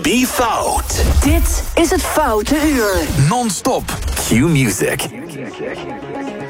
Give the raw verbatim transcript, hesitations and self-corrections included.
Be Fout. Dit is het Foute Uur. Non-stop Q-music.